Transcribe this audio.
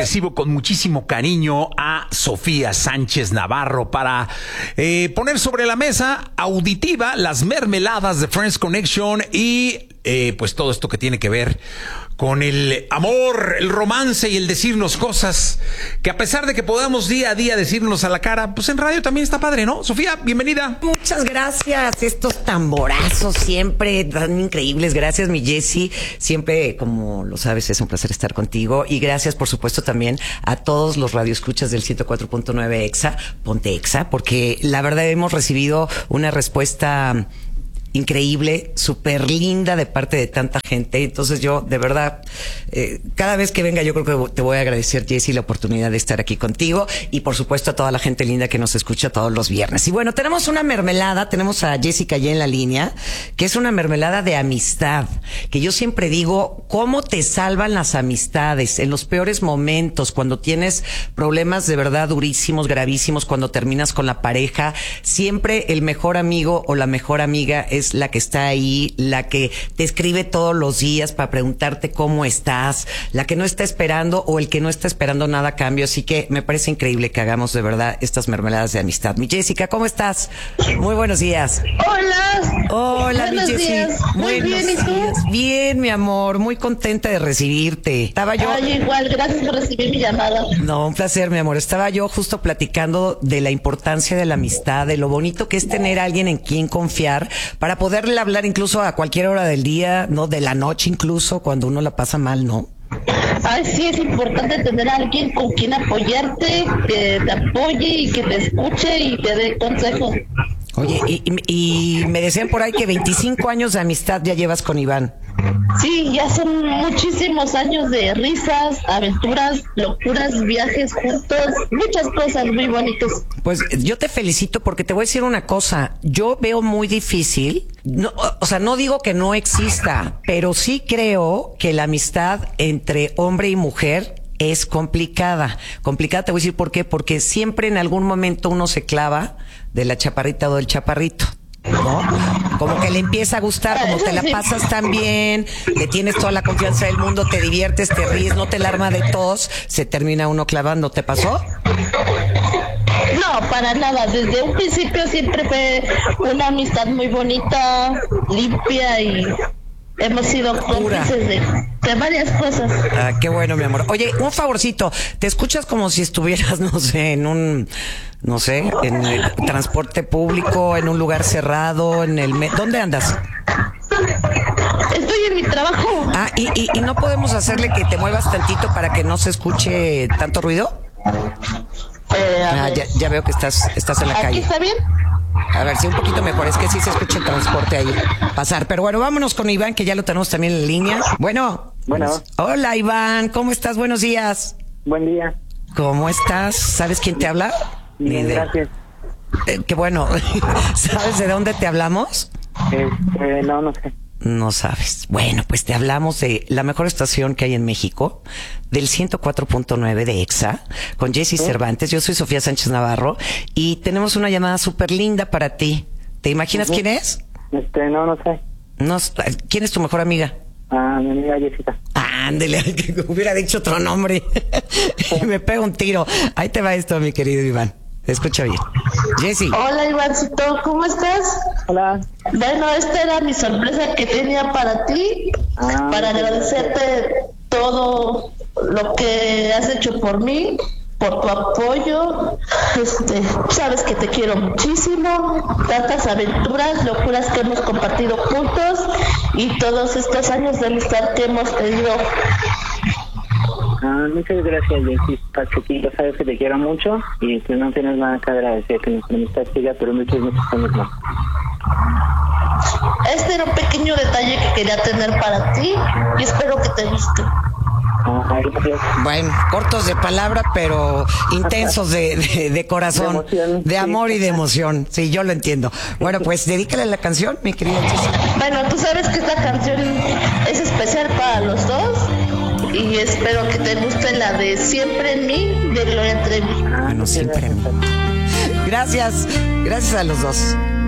recibo con muchísimo cariño a Sofía Sánchez Navarro para poner sobre la mesa auditiva las mermeladas de Friends Connection y pues todo esto que tiene que ver con el amor, el romance y el decirnos cosas que a pesar de que podamos día a día decirnos a la cara, pues en radio también está padre, ¿no? Sofía, bienvenida. Muchas gracias. Estos tamborazos siempre tan increíbles. Gracias, mi Jessy. Siempre, como lo sabes, es un placer estar contigo. Y gracias, por supuesto, también a todos los radioescuchas del 104.9 EXA, Ponte EXA, porque la verdad hemos recibido una respuesta increíble, súper linda de parte de tanta gente. Entonces yo, de verdad, cada vez que venga yo creo que te voy a agradecer, Jessy, la oportunidad de estar aquí contigo y por supuesto a toda la gente linda que nos escucha todos los viernes. Y bueno, tenemos una mermelada, tenemos a Jessica allí en la línea, que es una mermelada de amistad, que yo siempre digo, ¿cómo te salvan las amistades en los peores momentos, cuando tienes problemas de verdad durísimos, gravísimos, cuando terminas con la pareja? Siempre el mejor amigo o la mejor amiga es la que está ahí, la que te escribe todos los días para preguntarte cómo estás, la que no está esperando o el que no está esperando nada a cambio. Así que me parece increíble que hagamos de verdad estas mermeladas de amistad. Mi Jessica, ¿cómo estás? Muy buenos días. Hola. Hola, Buenos mi Jessy. días. Muy bien, ¿y tú? Bien, mi amor, muy contenta de recibirte. Estaba yo... Ay, igual, gracias por recibir mi llamada. No, un placer, mi amor. Estaba yo justo platicando de la importancia de la amistad, de lo bonito que es tener a alguien en quien confiar para poderle hablar incluso a cualquier hora del día, ¿no? De la noche incluso, cuando uno la pasa mal, ¿no? Ay, sí, es importante tener a alguien con quien apoyarte, que te apoye y que te escuche y te dé consejos. Oye, y me decían por ahí que 25 años de amistad ya llevas con Iván. Sí, ya son muchísimos años de risas, aventuras, locuras, viajes juntos, muchas cosas muy bonitas. Pues yo te felicito porque te voy a decir una cosa. Yo veo muy difícil, no, o sea, no digo que no exista, pero sí creo que la amistad entre hombre y mujer es complicada. Complicada, te voy a decir por qué. Porque siempre en algún momento uno se clava de la chaparrita o del chaparrito, ¿no? Como que le empieza a gustar, como te la pasas tan bien, le tienes toda la confianza del mundo, te diviertes, te ríes, no te la arma de tos, se termina uno clavando. ¿Te pasó? No, para nada. Desde un principio siempre fue una amistad muy bonita, limpia y hemos sido cómplices de varias cosas. Ah, qué bueno, mi amor. Oye, un favorcito. ¿Te escuchas como si estuvieras, no sé, en un... no sé, en el transporte público, en un lugar cerrado, en el... ¿Dónde andas? Estoy en mi trabajo. Ah, ¿y no podemos hacerle que te muevas tantito para que no se escuche tanto ruido? Ya veo que estás en la ¿Aquí calle. está bien? A ver, sí, un poquito mejor. Es que sí se escucha el transporte ahí pasar. Pero bueno, vámonos con Iván, que ya lo tenemos también en línea. Bueno. Hola, Iván. ¿Cómo estás? Buenos días. Buen día. ¿Cómo estás? ¿Sabes quién te habla? Bien, gracias. Qué bueno. ¿Sabes de dónde te hablamos? No sé. No sabes. Bueno, pues te hablamos de la mejor estación que hay en México, del 104.9 de EXA, con Jessy Cervantes. Yo soy Sofía Sánchez Navarro y tenemos una llamada súper linda para ti. ¿Te imaginas quién es? No sé. ¿Quién es tu mejor amiga? Mi amiga Jessica. Ándele, que hubiera dicho otro nombre. Y me pega un tiro. Ahí te va esto, mi querido Iván. Escucha bien. Jessy. Hola, Ivancito, ¿cómo estás? Hola. Bueno, esta era mi sorpresa que tenía para ti, para agradecerte todo lo que has hecho por mí, por tu apoyo. Sabes que te quiero muchísimo, tantas aventuras, locuras que hemos compartido juntos y todos estos años de amistad que hemos tenido. Muchas gracias, Jessica, chiquito, sabes que te quiero mucho y que no tienes nada que agradecer, que nuestra amistad siga por muchos años más. Este era un pequeño detalle que quería tener para ti y espero que te guste. Bueno, cortos de palabra, pero intensos de corazón, de amor y de emoción. Sí, yo lo entiendo. Bueno, pues dedícale la canción, mi querida Jessica. Bueno, tú sabes que esta canción es especial para los dos y espero que te guste la de Siempre en mí, de Gloria Trevi. Bueno, siempre en mí. Gracias a los dos.